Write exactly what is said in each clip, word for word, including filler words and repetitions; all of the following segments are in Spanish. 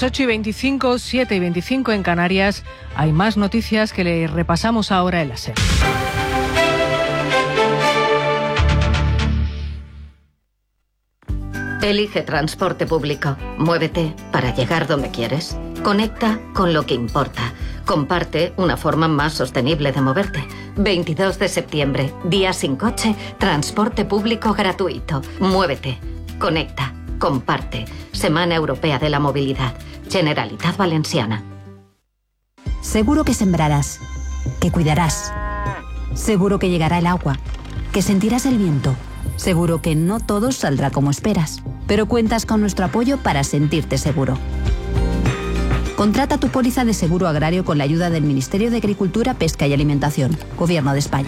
Las ocho y veinticinco, siete y veinticinco en Canarias. Hay más noticias que le repasamos ahora en la SER. Elige transporte público. Muévete para llegar donde quieres. Conecta con lo que importa. Comparte una forma más sostenible de moverte. veintidós de septiembre, día sin coche, transporte público gratuito. Muévete, conecta, comparte. Semana Europea de la Movilidad. Generalitat Valenciana. Seguro que sembrarás, que cuidarás. Seguro que llegará el agua, que sentirás el viento. Seguro que no todo saldrá como esperas, pero cuentas con nuestro apoyo para sentirte seguro. Contrata tu póliza de seguro agrario con la ayuda del Ministerio de Agricultura, Pesca y Alimentación, Gobierno de España.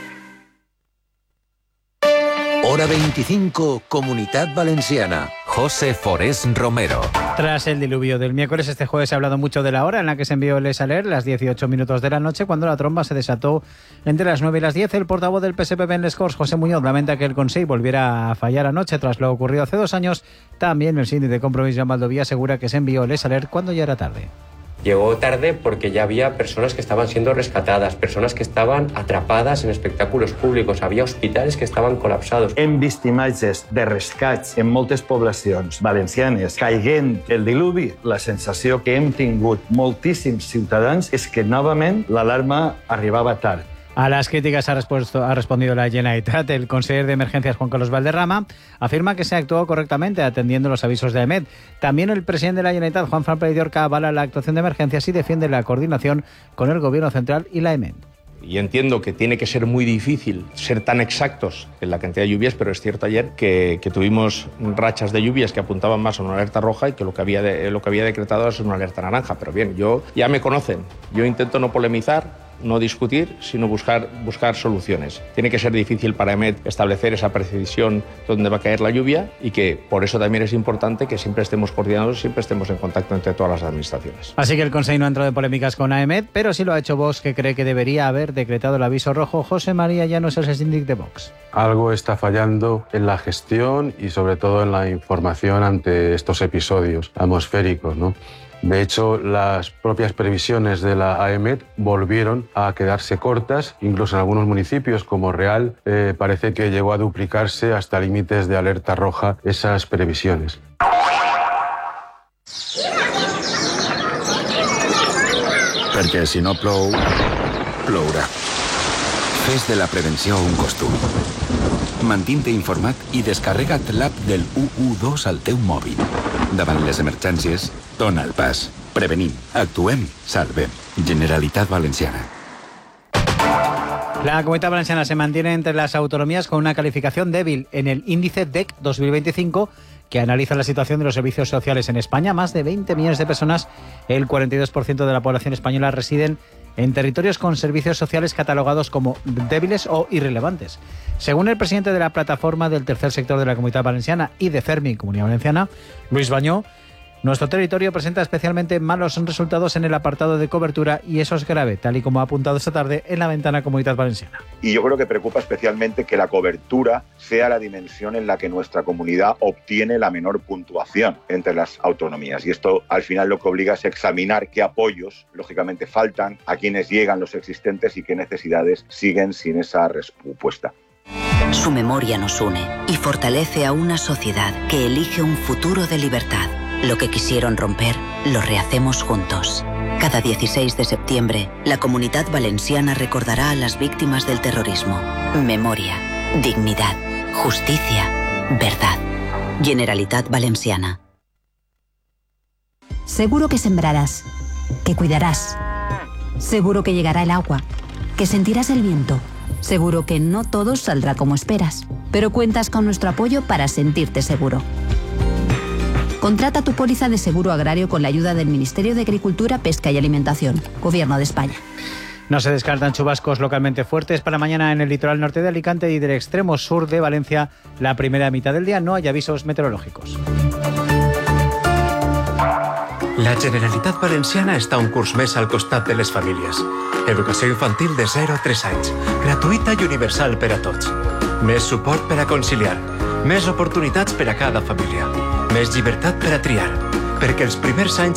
Hora veinticinco, Comunitat Valenciana. José Forés Romero. Tras el diluvio del miércoles, este jueves se ha hablado mucho de la hora en la que se envió el S A L E R, las dieciocho minutos de la noche, cuando la tromba se desató entre las nueve y las diez. El portavoz del P S P B en les Corts, José Muñoz, lamenta que el Consell volviera a fallar anoche tras lo ocurrido hace dos años. También el síndic de Compromís, Joan Baldoví, asegura que se envió el S A L E R cuando ya era tarde. Llegó tarde porque ya había personas que estaban siendo rescatadas, personas que estaban atrapadas en espectáculos públicos, había hospitals que estaven colapsados. Hem vist imatges de rescats en moltes poblacions valencianes caiguent el diluvi. La sensació que hem tingut moltíssims ciutadans és que novament l'alarma arribava tard. A las críticas ha, respuesto, ha respondido la Generalitat. El consejero de Emergencias, Juan Carlos Valderrama, afirma que se actuó correctamente atendiendo los avisos de A E M E T. También el presidente de la Generalitat, Juan Fran Pérez de Orca, avala la actuación de emergencias y defiende la coordinación con el Gobierno Central y la A E M E T. Y entiendo que tiene que ser muy difícil ser tan exactos en la cantidad de lluvias, pero es cierto ayer que, que tuvimos rachas de lluvias que apuntaban más a una alerta roja y que lo que había, de, lo que había decretado es una alerta naranja. Pero bien, yo ya me conocen, yo intento no polemizar, no discutir, sino buscar, buscar soluciones. Tiene que ser difícil para A E M E T establecer esa precisión donde va a caer la lluvia y que por eso también es importante que siempre estemos coordinados, siempre estemos en contacto entre todas las administraciones. Así que el Consejo no ha entrado en polémicas con A E M E T, pero sí lo ha hecho Vox, que cree que debería haber decretado el aviso rojo. José María Llanos es el síndic de Vox. Algo está fallando en la gestión y sobre todo en la información ante estos episodios atmosféricos, ¿no? De hecho, las propias previsiones de la A E M E T volvieron a quedarse cortas, incluso en algunos municipios como Real eh, parece que llegó a duplicarse hasta límites de alerta roja esas previsiones. Perquè si no plou, plourà. Fes de la prevenció un costum. Mantint-te informat i descarrega't l'app del u u dos al teu mòbil. Davant les emergències, dona el pas. Prevenim, actuem, salvem. Generalitat Valenciana. La Comunidad Valenciana se mantiene entre las autonomías con una calificación débil en el índice D E C dos mil veinticinco, que analiza la situación de los servicios sociales en España. Más de veinte millones de personas, el cuarenta y dos por ciento de la población española, residen en territorios con servicios sociales catalogados como débiles o irrelevantes. Según el presidente de la plataforma del tercer sector de la Comunidad Valenciana y de CERMI, Comunidad Valenciana, Luis Bañó, nuestro territorio presenta especialmente malos resultados en el apartado de cobertura y eso es grave, tal y como ha apuntado esta tarde en la ventana Comunidad Valenciana. Y yo creo que preocupa especialmente que la cobertura sea la dimensión en la que nuestra comunidad obtiene la menor puntuación entre las autonomías. Y esto al final lo que obliga es examinar qué apoyos, lógicamente, faltan, a quienes llegan los existentes y qué necesidades siguen sin esa respuesta. Su memoria nos une y fortalece a una sociedad que elige un futuro de libertad. Lo que quisieron romper, lo rehacemos juntos. Cada dieciséis de septiembre, la Comunidad Valenciana recordará a las víctimas del terrorismo. Memoria, dignidad, justicia, verdad. Generalitat Valenciana. Seguro que sembrarás, que cuidarás. Seguro que llegará el agua, que sentirás el viento. Seguro que no todo saldrá como esperas, pero cuentas con nuestro apoyo para sentirte seguro. Contrata tu póliza de seguro agrario con la ayuda del Ministerio de Agricultura, Pesca y Alimentación, Gobierno de España. No se descartan chubascos localmente fuertes para mañana en el litoral norte de Alicante y del extremo sur de Valencia. La primera mitad del día no hay avisos meteorològics. La Generalitat Valenciana està un curs més al costat de les famílies. Educació infantil de zero a tres anys, gratuïta i universal per a tots. Més suport per a conciliar, més oportunitats per a cada família, més llibertat per a triar, perquè els primers anys